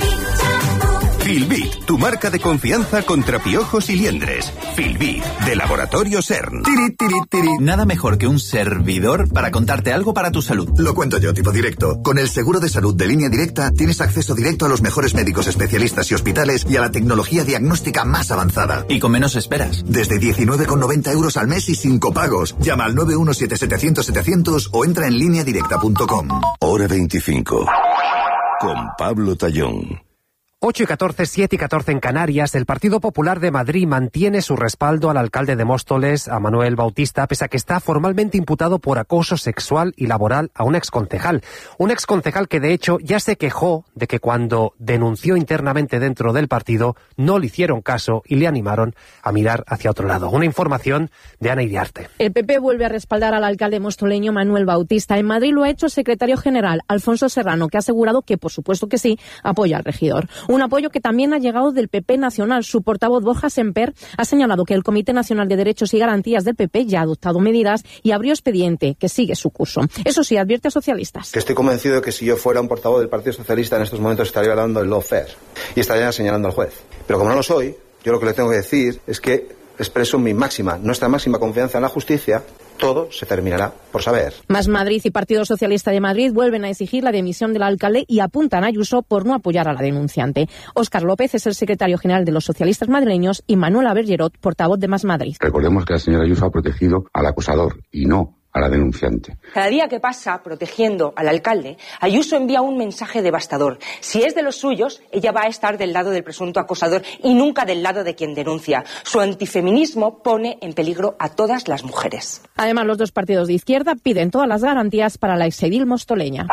Filbit, tu marca de confianza contra piojos y liendres. Filbit, de Laboratorio CERN.
Tiri, tiri, tiri. Nada mejor que un servidor para contarte algo para tu salud.
Lo cuento yo, tipo directo. Con el seguro de salud de Línea Directa tienes acceso directo a los mejores médicos especialistas y hospitales y a la tecnología diagnóstica más avanzada.
Y con menos esperas.
Desde diecinueve con noventa euros al mes y sin copagos. Llama al nueve uno siete setecientos setecientos o entra en línea directa punto com.
Hora veinticinco. Con Pablo Tallón.
ocho y catorce, siete y catorce en Canarias, el Partido Popular de Madrid mantiene su respaldo al alcalde de Móstoles, a Manuel Bautista, pese a que está formalmente imputado por acoso sexual y laboral a un exconcejal. Un exconcejal que de hecho ya se quejó de que cuando denunció internamente dentro del partido no le hicieron caso y le animaron a mirar hacia otro lado. Una información de Ana Iriarte.
El P P vuelve a respaldar al alcalde mostoleño Manuel Bautista. En Madrid lo ha hecho el secretario general Alfonso Serrano, que ha asegurado que, por supuesto que sí, apoya al regidor. Un apoyo que también ha llegado del P P nacional. Su portavoz Borja Semper ha señalado que el Comité Nacional de Derechos y Garantías del P P ya ha adoptado medidas y abrió expediente que sigue su curso. Eso sí, advierte a socialistas.
Que estoy convencido de que si yo fuera un portavoz del Partido Socialista en estos momentos estaría hablando del lawfare y estaría señalando al juez. Pero como no lo soy, yo lo que le tengo que decir es que expreso mi máxima, nuestra máxima confianza en la justicia. Todo se terminará por saber.
Más Madrid y Partido Socialista de Madrid vuelven a exigir la dimisión del alcalde y apuntan a Ayuso por no apoyar a la denunciante. Óscar López es el secretario general de los socialistas madrileños y Manuela Bergerot, portavoz de Más Madrid.
Recordemos que la señora Ayuso ha protegido al acusador y no a la denunciante.
Cada día que pasa protegiendo al alcalde, Ayuso envía un mensaje devastador. Si es de los suyos, ella va a estar del lado del presunto acosador y nunca del lado de quien denuncia. Su antifeminismo pone en peligro a todas las mujeres.
Además, los dos partidos de izquierda piden todas las garantías para la exedil mostoleña.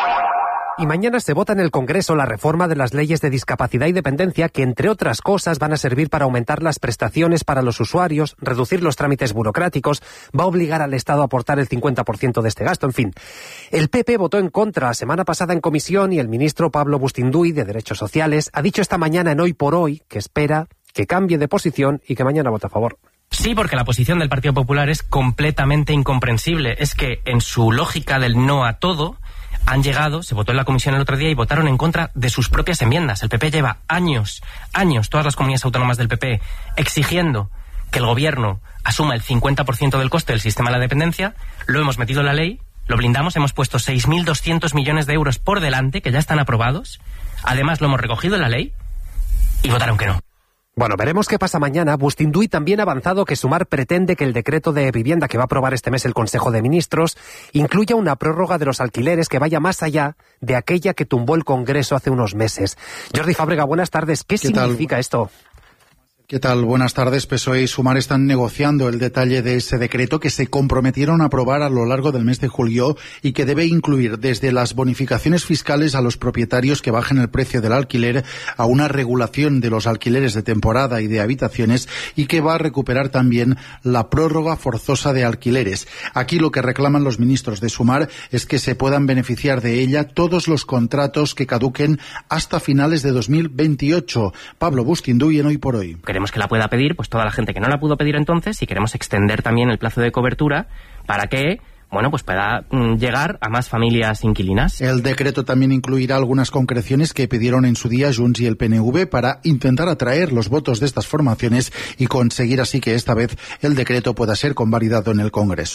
Y mañana se vota en el Congreso la reforma de las leyes de discapacidad y dependencia que, entre otras cosas, van a servir para aumentar las prestaciones para los usuarios, reducir los trámites burocráticos, va a obligar al Estado a aportar el cincuenta por ciento de este gasto, en fin. El P P votó en contra la semana pasada en comisión y el ministro Pablo Bustinduy, de Derechos Sociales, ha dicho esta mañana en Hoy por Hoy que espera que cambie de posición y que mañana vote a favor.
Sí, porque la posición del Partido Popular es completamente incomprensible. Es que en su lógica del no a todo han llegado, se votó en la comisión el otro día y votaron en contra de sus propias enmiendas. El P P lleva años, años, todas las comunidades autónomas del P P, exigiendo que el gobierno asuma el cincuenta por ciento del coste del sistema de la dependencia. Lo hemos metido en la ley, lo blindamos, hemos puesto seis mil doscientos millones de euros por delante, que ya están aprobados. Además, lo hemos recogido en la ley y votaron que no.
Bueno, veremos qué pasa mañana. Bustinduy también ha avanzado que Sumar pretende que el decreto de vivienda que va a aprobar este mes el Consejo de Ministros incluya una prórroga de los alquileres que vaya más allá de aquella que tumbó el Congreso hace unos meses. Jordi Fábrega, buenas tardes. ¿Qué, ¿Qué significa tal? esto?
¿Qué tal? Buenas tardes. P S O E y Sumar están negociando el detalle de ese decreto que se comprometieron a aprobar a lo largo del mes de julio y que debe incluir desde las bonificaciones fiscales a los propietarios que bajen el precio del alquiler a una regulación de los alquileres de temporada y de habitaciones y que va a recuperar también la prórroga forzosa de alquileres. Aquí lo que reclaman los ministros de Sumar es que se puedan beneficiar de ella todos los contratos que caduquen hasta finales de dos mil veintiocho. Pablo Bustinduy en Hoy por Hoy.
Queremos que la pueda pedir pues toda la gente que no la pudo pedir entonces y queremos extender también el plazo de cobertura para que, bueno, pues pueda mm, llegar a más familias inquilinas.
El decreto también incluirá algunas concreciones que pidieron en su día Junts y el P N V para intentar atraer los votos de estas formaciones y conseguir así que esta vez el decreto pueda ser convalidado en el Congreso.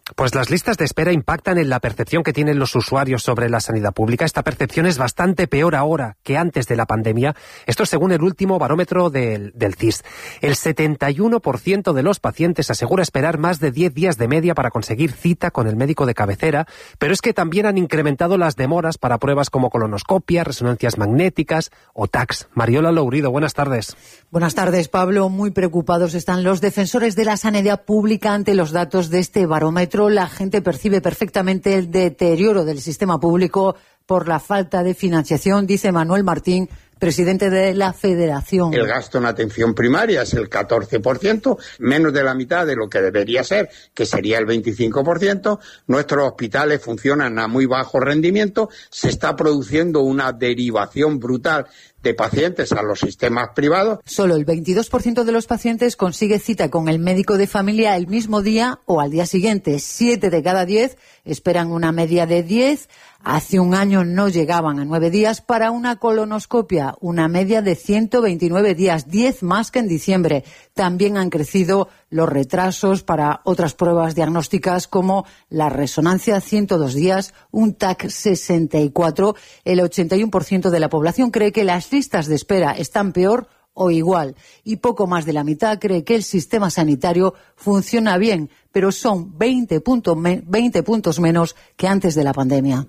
Pues las listas de espera impactan en la percepción que tienen los usuarios sobre la sanidad pública. Esta percepción es bastante peor ahora que antes de la pandemia. Esto es según el último barómetro del, del C I S. El setenta y uno por ciento de los pacientes asegura esperar más de diez días de media para conseguir cita con el médico de cabecera, pero es que también han incrementado las demoras para pruebas como colonoscopia, resonancias magnéticas o T A Cs. Mariola Lourido, buenas tardes.
Buenas tardes, Pablo. Muy preocupados están los defensores de la sanidad pública ante los datos de este barómetro. La gente percibe perfectamente el deterioro del sistema público por la falta de financiación, dice Manuel Martín, presidente de la Federación.
El gasto en atención primaria es el catorce por ciento, menos de la mitad de lo que debería ser, que sería el veinticinco por ciento. Nuestros hospitales funcionan a muy bajo rendimiento. Se está produciendo una derivación brutal de pacientes a los sistemas privados.
Solo el veintidós por ciento de los pacientes consigue cita con el médico de familia el mismo día o al día siguiente. Siete de cada diez esperan una media de diez. Hace un año no llegaban a nueve días para una colonoscopia, una media de ciento veintinueve días, diez más que en diciembre. También han crecido los retrasos para otras pruebas diagnósticas como la resonancia, ciento dos días, un T A C sesenta y cuatro. El ochenta y uno por ciento de la población cree que las listas de espera están peor o igual, y poco más de la mitad cree que el sistema sanitario funciona bien, pero son veinte puntos menos que antes de la pandemia.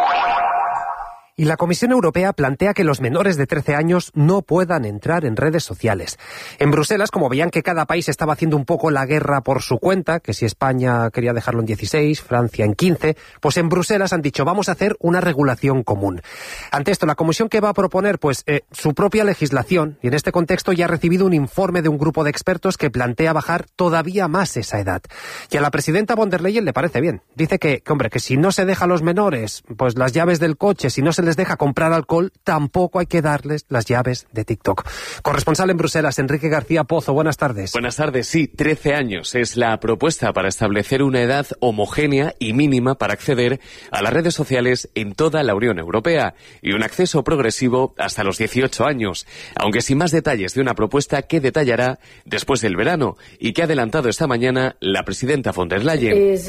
Y la Comisión Europea plantea que los menores de trece años no puedan entrar en redes sociales. En Bruselas, como veían que cada país estaba haciendo un poco la guerra por su cuenta, que si España quería dejarlo en dieciséis, Francia en quince, pues en Bruselas han dicho vamos a hacer una regulación común. Ante esto, la Comisión, ¿qué va a proponer? Pues eh, su propia legislación, y en este contexto ya ha recibido un informe de un grupo de expertos que plantea bajar todavía más esa edad. Y a la presidenta von der Leyen le parece bien. Dice que, que hombre, que si no se deja a los menores pues las llaves del coche, si no se les deja comprar alcohol, tampoco hay que darles las llaves de TikTok. Corresponsal en Bruselas, Enrique García Pozo, buenas tardes.
Buenas tardes, sí, trece años es la propuesta para establecer una edad homogénea y mínima para acceder a las redes sociales en toda la Unión Europea y un acceso progresivo hasta los dieciocho años, aunque sin más detalles de una propuesta que detallará después del verano y que ha adelantado esta mañana la presidenta von der Leyen.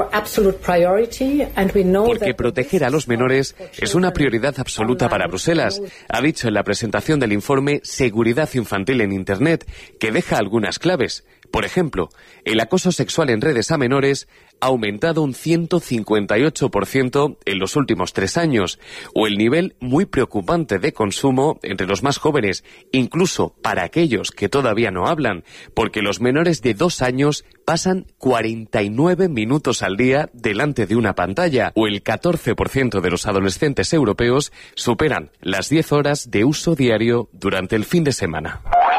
Porque proteger a los menores es una prioridad absoluta para Bruselas, ha dicho en la presentación del informe Seguridad Infantil en Internet, que deja algunas claves. Por ejemplo, el acoso sexual en redes a menores ha aumentado un ciento cincuenta y ocho por ciento en los últimos tres años, o el nivel muy preocupante de consumo entre los más jóvenes, incluso para aquellos que todavía no hablan, porque los menores de dos años pasan cuarenta y nueve minutos al día delante de una pantalla, o el catorce por ciento de los adolescentes europeos superan las diez horas de uso diario durante el fin de semana.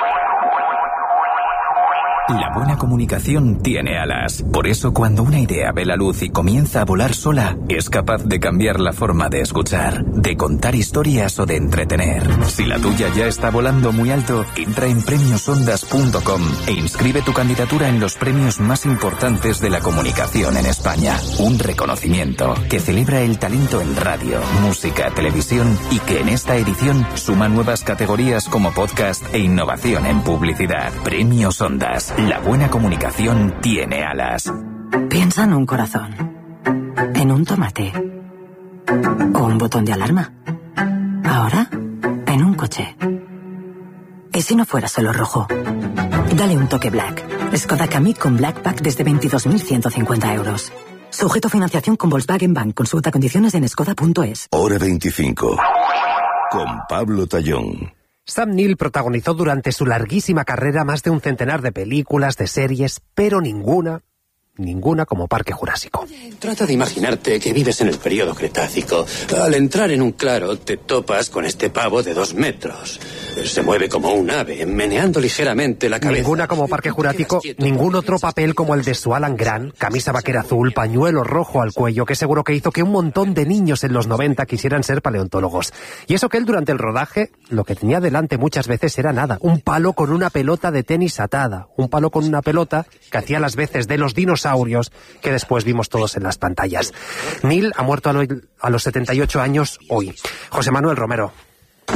La buena comunicación tiene alas. Por eso, cuando una idea ve la luz y comienza a volar sola, es capaz de cambiar la forma de escuchar, de contar historias o de entretener. Si la tuya ya está volando muy alto, entra en premios ondas punto com e inscribe tu candidatura en los premios más importantes de la comunicación en España. Un reconocimiento que celebra el talento en radio, música, televisión y que en esta edición suma nuevas categorías como podcast e innovación en publicidad. Premios Ondas. La buena comunicación tiene alas.
Piensa en un corazón, en un tomate o un botón de alarma. Ahora, en un coche. ¿Y si no fuera solo rojo? Dale un toque Black. Skoda Kamiq con Black Pack desde veintidós mil ciento cincuenta euros. Sujeto a financiación con Volkswagen Bank. Consulta condiciones en skoda punto es.
Hora veinticinco. Con Pablo Tallón.
Sam Neill protagonizó durante su larguísima carrera más de un centenar de películas, de series, pero ninguna, ninguna como Parque Jurásico.
Trata de imaginarte que vives en el periodo Cretácico. Al entrar en un claro te topas con este pavo de dos metros. Se mueve como un ave, meneando ligeramente la cabeza.
Ninguna como Parque Jurásico, ningún otro papel como el de su Alan Grant, camisa vaquera azul, pañuelo rojo al cuello, que seguro que hizo que un montón de niños en los noventa quisieran ser paleontólogos. Y eso que él durante el rodaje, lo que tenía delante muchas veces era nada, un palo con una pelota de tenis atada, un palo con una pelota que hacía las veces de los dinosaurios que después vimos todos en las pantallas. Neill ha muerto a los setenta y ocho años hoy. José Manuel Romero.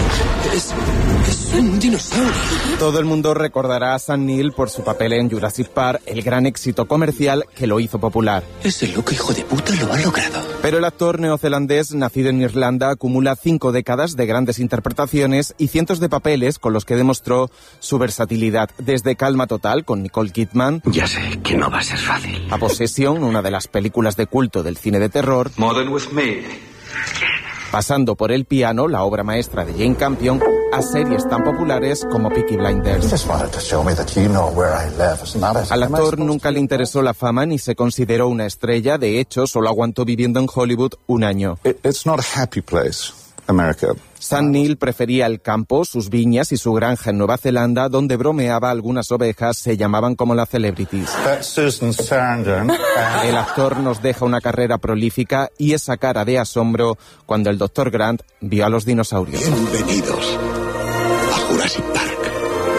Es, es un dinosaurio.
Todo el mundo recordará a Sam Neill por su papel en Jurassic Park, el gran éxito comercial que lo hizo popular.
Ese loco hijo de puta lo ha logrado.
Pero el actor neozelandés, nacido en Irlanda, acumula cinco décadas de grandes interpretaciones y cientos de papeles con los que demostró su versatilidad. Desde Calma Total, con Nicole Kidman.
Ya sé que no va a ser fácil.
A Possession, una de las películas de culto del cine de terror.
Modern with me.
Pasando por El Piano, la obra maestra de Jane Campion, a series tan populares como Peaky Blinders. Al actor nunca le interesó la fama ni se consideró una estrella. De hecho, solo aguantó viviendo en Hollywood un año.
It's not a happy place, America.
Sam Neill prefería el campo, sus viñas y su granja en Nueva Zelanda, donde bromeaba algunas ovejas, se llamaban como las celebrities.
Susan Sarandon.
El actor nos deja una carrera prolífica y esa cara de asombro cuando el doctor Grant vio a los dinosaurios.
Bienvenidos a Jurassic Park.